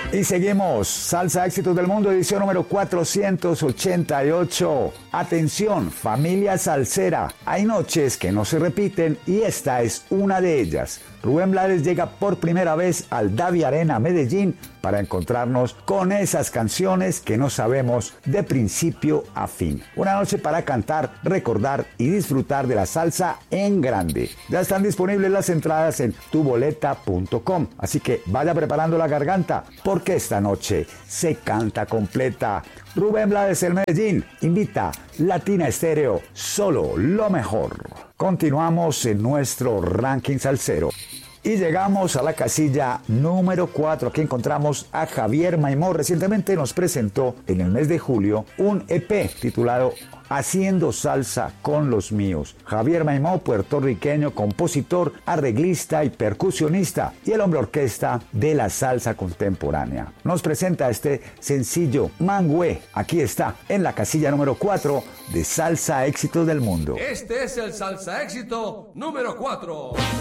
Y seguimos, Salsa Éxitos del Mundo, edición número 488. Atención, familia salsera, hay noches que no se repiten y esta es una de ellas. Rubén Blades llega por primera vez al Davi Arena Medellín para encontrarnos con esas canciones que no sabemos de principio a fin. Una noche para cantar, recordar y disfrutar de la salsa en grande. Ya están disponibles las entradas en tuboleta.com, así que vaya preparando la garganta porque esta noche se canta completa. Rubén Blades el Medellín invita Latina Estéreo, solo lo mejor. Continuamos en nuestro ranking salsero. Y llegamos a la casilla número 4. Aquí encontramos a Javier Maimó. Recientemente nos presentó en el mes de julio un EP titulado Haciendo Salsa con los Míos. Javier Maimó, puertorriqueño, compositor, arreglista y percusionista, y el hombre orquesta de la salsa contemporánea. Nos presenta este sencillo Mangüe. Aquí está, en la casilla número 4 de Salsa Éxitos del Mundo. Este es el Salsa Éxito número 4.